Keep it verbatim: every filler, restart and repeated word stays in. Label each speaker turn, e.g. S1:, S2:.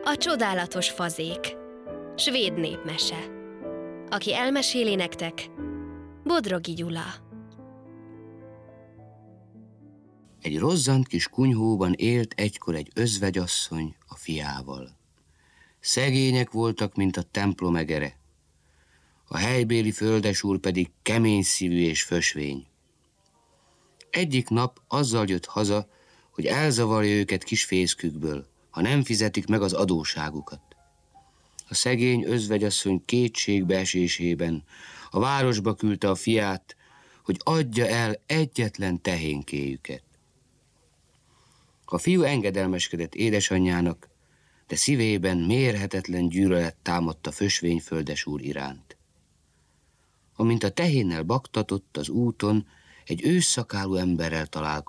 S1: A csodálatos fazék. Svéd népmese. Aki elmeséli nektek, Bodrogi Gyula.
S2: Egy rozzant kis kunyhóban élt egykor egy özvegyasszony a fiával. Szegények voltak, mint a templom egere. A helybéli földesúr pedig kemény szívű és fösvény. Egyik nap azzal jött haza, hogy elzavarja őket kis fészkükből, ha nem fizetik meg az adóságukat. A szegény özvegyasszony kétségbeesésében a városba küldte a fiát, hogy adja el egyetlen tehénkéjüket. A fiú engedelmeskedett édesanyjának, de szívében mérhetetlen gyűlölet támadt a fösvényföldesúr iránt. Amint a tehénnel baktatott az úton, egy ősszakálú emberrel találkozott.